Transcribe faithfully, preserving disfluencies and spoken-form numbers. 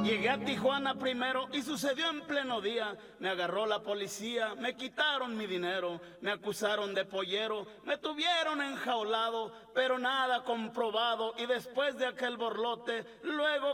Llegué a Tijuana primero y sucedió en pleno día. Me agarró la policía, me quitaron mi dinero, me acusaron de pollero, me tuvieron enjaulado, pero nada comprobado. Y después de aquel borlote, luego